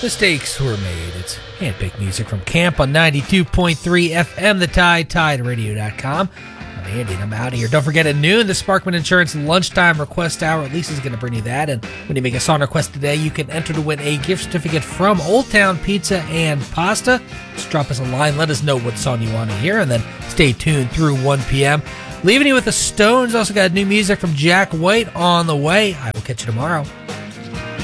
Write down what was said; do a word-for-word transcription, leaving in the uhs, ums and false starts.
Mistakes were made. It's hand-picked music from camp on ninety-two point three F M, The Tide, Tide Radio dot com. I'm Andy, and I'm out of here. Don't forget, at noon, the Sparkman Insurance Lunchtime Request Hour. Lisa's going to bring you that. And when you make a song request today, you can enter to win a gift certificate from Old Town Pizza and Pasta. Just drop us a line. Let us know what song you want to hear, and then stay tuned through one p.m. Leaving you with the Stones. Also got new music from Jack White on the way. I will catch you tomorrow.